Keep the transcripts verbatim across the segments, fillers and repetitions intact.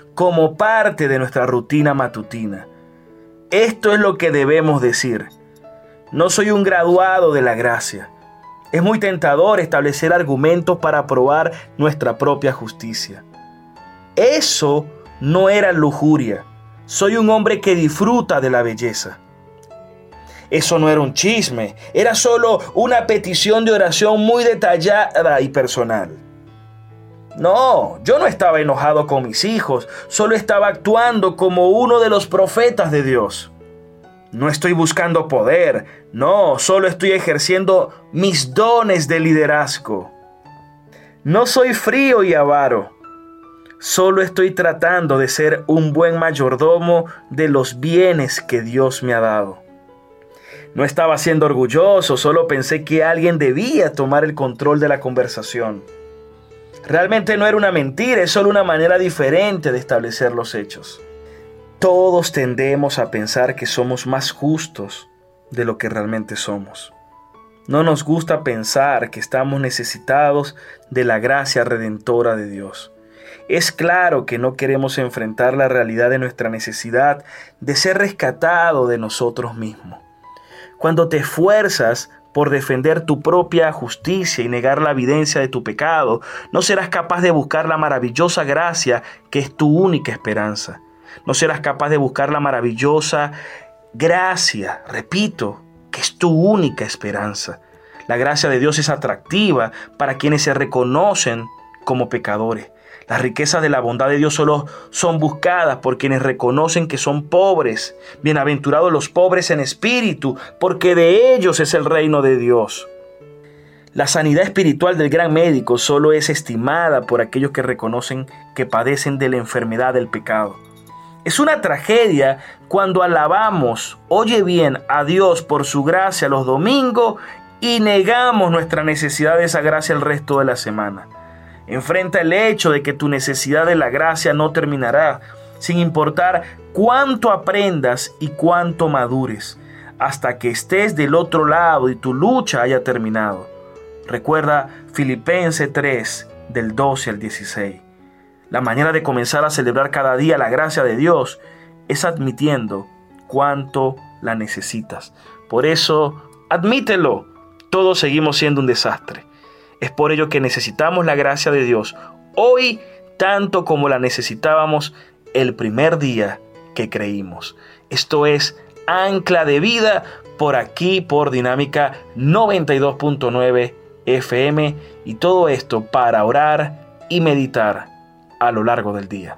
como parte de nuestra rutina matutina. Esto es lo que debemos decir. No soy un graduado de la gracia. Es muy tentador establecer argumentos para probar nuestra propia justicia. Eso no era lujuria. Soy un hombre que disfruta de la belleza. Eso no era un chisme, era solo una petición de oración muy detallada y personal. No, yo no estaba enojado con mis hijos, solo estaba actuando como uno de los profetas de Dios. No estoy buscando poder, no, solo estoy ejerciendo mis dones de liderazgo. No soy frío y avaro, solo estoy tratando de ser un buen mayordomo de los bienes que Dios me ha dado. No estaba siendo orgulloso, solo pensé que alguien debía tomar el control de la conversación. Realmente no era una mentira, es solo una manera diferente de establecer los hechos. Todos tendemos a pensar que somos más justos de lo que realmente somos. No nos gusta pensar que estamos necesitados de la gracia redentora de Dios. Es claro que no queremos enfrentar la realidad de nuestra necesidad de ser rescatado de nosotros mismos. Cuando te esfuerzas por defender tu propia justicia y negar la evidencia de tu pecado, no serás capaz de buscar la maravillosa gracia que es tu única esperanza. No serás capaz de buscar la maravillosa gracia, repito, que es tu única esperanza. La gracia de Dios es atractiva para quienes se reconocen como pecadores. Las riquezas de la bondad de Dios solo son buscadas por quienes reconocen que son pobres. Bienaventurados los pobres en espíritu, porque de ellos es el reino de Dios. La sanidad espiritual del gran médico solo es estimada por aquellos que reconocen que padecen de la enfermedad del pecado. Es una tragedia cuando alabamos, oye bien, a Dios por su gracia los domingos y negamos nuestra necesidad de esa gracia el resto de la semana. Enfrenta el hecho de que tu necesidad de la gracia no terminará, sin importar cuánto aprendas y cuánto madures, hasta que estés del otro lado y tu lucha haya terminado. Recuerda Filipenses tres, del doce al dieciséis. La manera de comenzar a celebrar cada día la gracia de Dios es admitiendo cuánto la necesitas. Por eso, admítelo. Todos seguimos siendo un desastre. Es por ello que necesitamos la gracia de Dios hoy tanto como la necesitábamos el primer día que creímos. Esto es Ancla de Vida por aquí por Dinámica noventa y dos punto nueve F M y todo esto para orar y meditar a lo largo del día.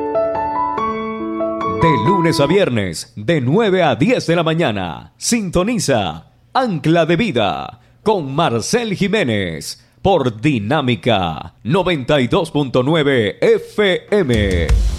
De lunes a viernes, de nueve a diez de la mañana, sintoniza Ancla de Vida con Marcel Jiménez por Dinámica noventa y dos punto nueve F M.